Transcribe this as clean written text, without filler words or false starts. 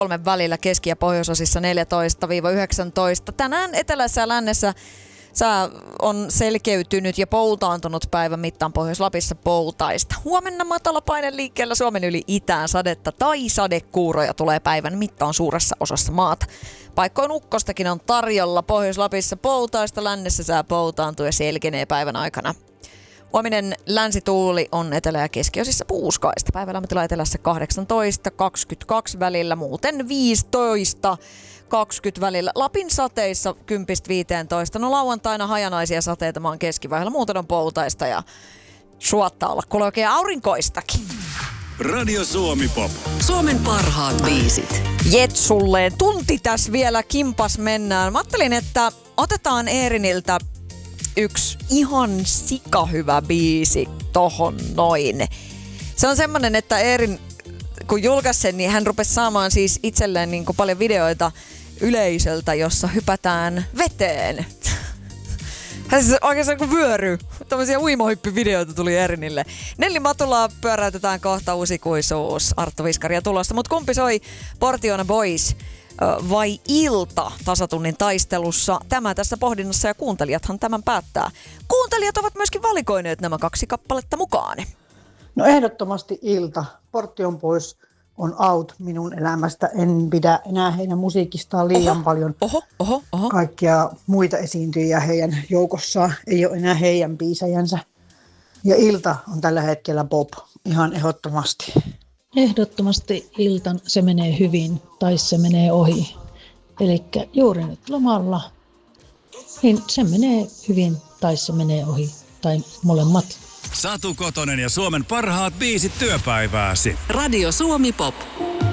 3 välillä keski- ja pohjoisosissa 14-19. Tänään etelässä ja lännessä sää on selkeytynyt ja poutaantunut päivän mittaan Pohjois-Lapissa poutaista. Huomenna matala paine liikkeellä Suomen yli itään, sadetta tai sadekuuroja tulee päivän mittaan suuressa osassa maata. Paikkoin ukkostakin on tarjolla. Pohjois-Lapissa poutaista, lännessä sää poutaantuu ja selkenee päivän aikana. Huominen länsituuli on etelä- ja keskiosissa puuskaista. Päivälämpötila etelässä 18-22 välillä, muuten 15-20 välillä. Lapin sateissa 10-15. No lauantaina hajanaisia sateita maan keskivaiheella. Muuten on poutaista ja suottaa olla kuule oikein aurinkoistakin. Radio Suomi Pop. Suomen parhaat biisit. Jetsulleen. Tunti tässä vielä kimpas mennään. Mä ajattelin, että otetaan Eeriniltä yksi ihan sikahyvä biisi tohon noin. Se on semmonen, että Eerin kun julkaisi sen, niin hän rupesi saamaan siis itselleen niin kuin paljon videoita yleisöltä, jossa hypätään veteen. Hän siis oikeastaan kuin vyöry. Tämmöisiä uimahyppyvideoita tuli Erinille. Nelli Matulaa pyöräytetään kohta Usikuisuus Arttu Viskaria tulosta. Mutta kumpi soi Portiona Boys vai Ilta tasatunnin taistelussa? Tämä tässä pohdinnassa ja kuuntelijathan tämän päättää. Kuuntelijat ovat myöskin valikoineet nämä 2 kappaletta mukaan. No ehdottomasti Ilta. Portion Boys on out minun elämästä. En pidä enää heidän musiikistaan liian paljon. Kaikkia muita esiintyjiä heidän joukossaan. Ei ole enää heidän biisejänsä. Ja Ilta on tällä hetkellä pop. Ihan ehdottomasti. Ehdottomasti Iltan se menee hyvin tai se menee ohi. Eli juuri nyt lomalla, niin se menee hyvin tai se menee ohi. Tai molemmat. Satu Kotonen ja Suomen parhaat biisit työpäivääsi. Radio Suomi Pop.